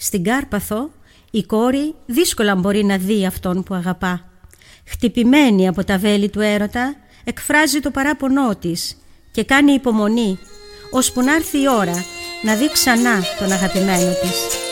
Στην Κάρπαθο η κόρη δύσκολα μπορεί να δει αυτόν που αγαπά. Χτυπημένη από τα βέλη του έρωτα, εκφράζει το παράπονό της και κάνει υπομονή, ώσπου να έρθει η ώρα να δει ξανά τον αγαπημένο της.